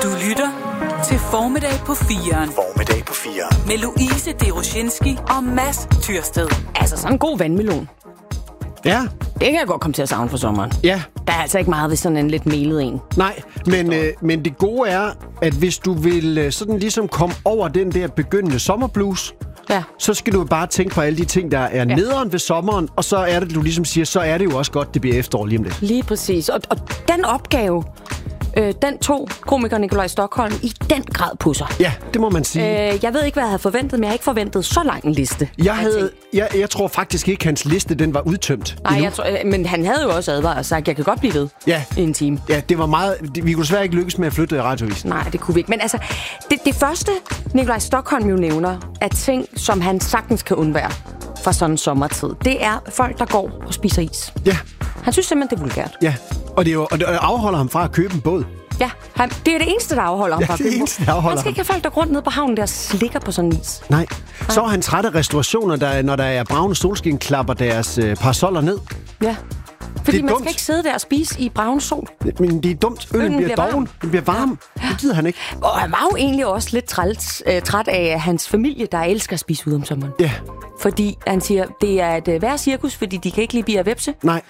Du lytter til Formiddag på 4'eren. Formiddag på 4'eren. Med Louise Deroshinski og Mads Tyrsted. Altså sådan en god vandmelon. Ja. Det kan jeg godt komme til at savne for sommeren. Ja. Der er altså ikke meget ved sådan en lidt melet en. Nej, men det gode er, at hvis du vil sådan ligesom komme over den der begyndende sommerblues, Ja. så skal du bare tænke på alle de ting, der er nederen ved sommeren, og så er det, du ligesom siger, så er det jo også godt, det bliver efterår lige om lidt. Lige præcis. Og den opgave, den tog komiker Nikolaj Stokholm i den grad på sig. Ja, det må man sige. Jeg ved ikke, hvad jeg havde forventet, men jeg har ikke forventet så lang en liste. Jeg tror faktisk ikke, hans liste den var udtømt. Nej, men han havde jo også advaret og sagt, jeg kan godt blive ved i en time. Ja, det var meget. Vi kunne desværre ikke lykkes med at flytte radioavisen. Nej, det kunne vi ikke. Men altså, det første, Nikolaj Stokholm jo nævner, er ting, som han sagtens kan undvære fra sådan en sommertid. Det er folk, der går og spiser is. Ja. Han synes simpelthen, det er vulgært. Ja, og det afholder ham fra at købe en båd. Ja, det er det eneste, der afholder ham fra at købe en båd. Han skal ikke have folk, der går rundt ned på havnen der og slikker på sådan en is. Nej. Så er han træt af restaurationer, der, når der er braune solskin, klapper deres parasoller ned. Ja. Fordi man dumt. skal ikke sidde der og spise i braun sol. Men det er dumt. Øllen bliver doven. Den bliver varm. Ja. Det gider han ikke. Og han var jo egentlig også lidt træt af hans familie, der elsker at spise ud om sommeren. Ja. Fordi han siger, det er et værre cirkus, fordi de kan ikke lide bier og vepse. Nej.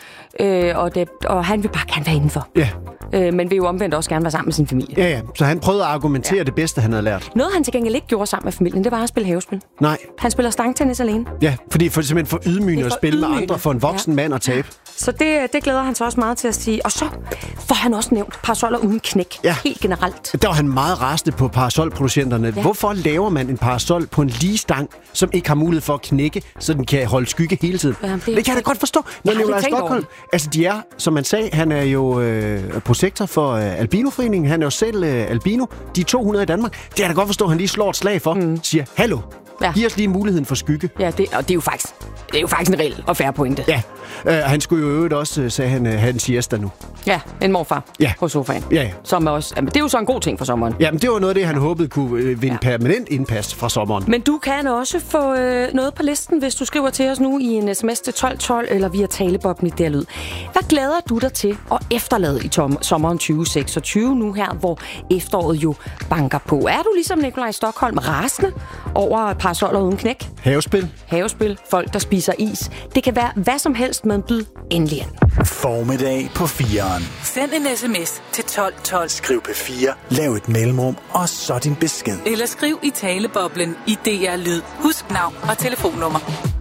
Og han vil bare gerne være indenfor. Ja. Men vil jo omvendt også gerne være sammen med sin familie. Ja. Så han prøvede at argumentere det bedste, han havde lært. Noget, han til gengæld ikke gjorde sammen med familien, det var at spille havespil. Nej. Han spiller stangtennis alene. Ja, fordi det er simpelthen for ydmygende at spille med andre for en voksen mand at tabe. Så det glæder han så også meget til at sige. Og så får han også nævnt parasoller uden knæk. Ja. Helt generelt. Der var han meget rasende på parasolproducenterne. Ja. Hvorfor laver man en parasol på en lige stang, som ikke har mulighed for at knække, så den kan holde skygge hele tiden? Ja, det kan jeg da godt forstå. Når Nikolaj Stokholm, altså de er, som man sagde, han er jo prosektor for Albinoforeningen. Han er jo selv albino. De er 200 i Danmark. Det kan jeg da godt forstå, at han lige slår et slag for. Siger, hallo, giv os lige muligheden for skygge. Ja, det er jo faktisk en reel og fair pointe. Ja, han skulle jo øvrigt også, sagde han, have en siesta nu. Ja, en morfar på sofaen. Ja. Som også, det er jo så en god ting for sommeren. Jamen, det var noget af det, han håbede kunne vinde permanent indpas fra sommeren. Men du kan også få noget på listen, hvis du skriver til os nu i en sms til 1212 eller via talebobben i derlyd. Hvad glæder du dig til at efterlade i sommeren 2026 nu her, hvor efteråret jo banker på? Er du ligesom Nikolaj Stokholm rasende over parasoller uden knæk? Havespil, folk der spiser is. Det kan være hvad som helst, men byd endelig ind. Formiddag på 4'eren. Send en sms til 1212. Skriv P4, lav et mellemrum, og så din besked. Eller skriv i taleboblen i DR Lyd. Husk navn og telefonnummer.